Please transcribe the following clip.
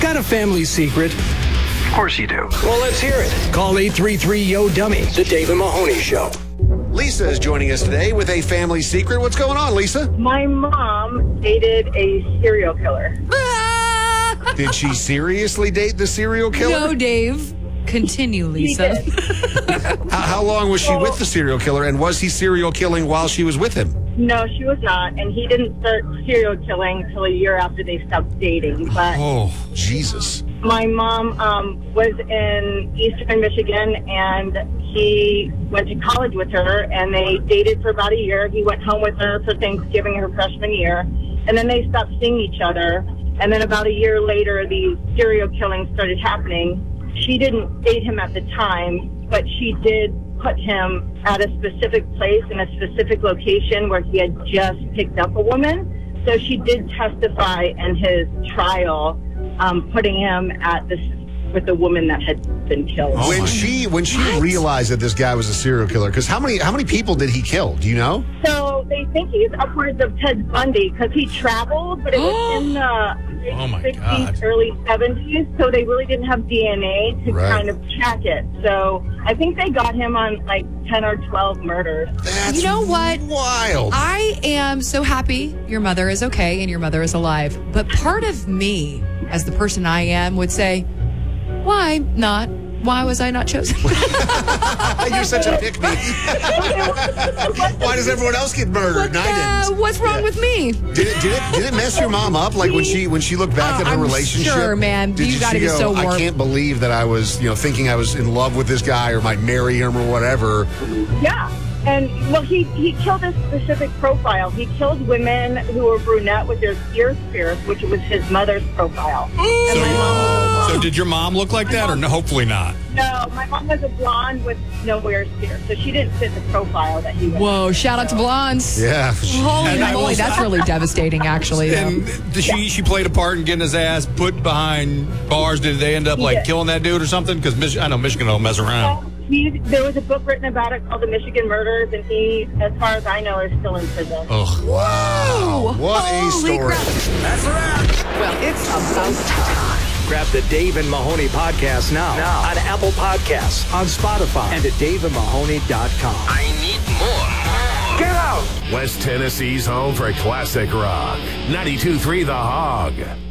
got a family secret. Of course you do. Well, let's hear it. Call 833-YO-DUMMY, The Dave and Mahoney Show. Lisa is joining us today with a family secret. What's going on, Lisa? My mom dated a serial killer. Did she seriously date the serial killer? No, Dave. Continue, Lisa. How long was she with the serial killer, and was he serial killing while she was with him? No, she was not, and he didn't start serial killing until a year after they stopped dating. But Oh, Jesus. my mom was in Eastern Michigan, and he went to college with her, and they dated for about a year. He went home with her for Thanksgiving her freshman year, and then they stopped seeing each other. And then about a year later, the serial killing started happening. She didn't date him at the time, but she did put him at a specific place in a specific location where he had just picked up a woman. So she did testify in his trial, putting him at this with the woman that had been killed. When she realized that this guy was a serial killer, because how many people did he kill? Do you know? So they think he's upwards of Ted Bundy because he traveled, but it was in the late 60s, early 70s, so they really didn't have DNA to kind of track it. So I think they got him on like 10 or 12 murders. That's You know what? wild. I am so happy your mother is okay and your mother is alive. But part of me, as the person I am, would say, why not? Why was I not chosen? You're such a pick-me. Why does everyone else get murdered and I didn't? What's wrong with me? Did it mess your mom up? Like when she looked back at her I'm relationship? sure, man. Did You gotta be so warm. I can't believe that I was, thinking I was in love with this guy or might marry him or whatever. Yeah. And, well, he killed a specific profile. He killed women who were brunette with their ears pierced, which was his mother's profile. And my mom was a blonde. So did your mom look like that, or no, hopefully not? No, my mom was a blonde with no ears pierced, so she didn't fit the profile that he was. Whoa, shout out to blondes. Yeah. Holy And I moly, was- that's really devastating, actually. And she played a part in getting his ass put behind bars. Did they end up like killing that dude or something? Because I know Michigan don't mess around. There was a book written about it called The Michigan Murders, and he, as far as I know, is still in prison. Ugh. Wow. What a Holy story. crap. That's a wrap. Well, it's about time. Grab the Dave and Mahoney podcast now on Apple Podcasts, on Spotify, and at daveandmahoney.com. I need more. Get out! West Tennessee's home for classic rock. 92.3 The Hog.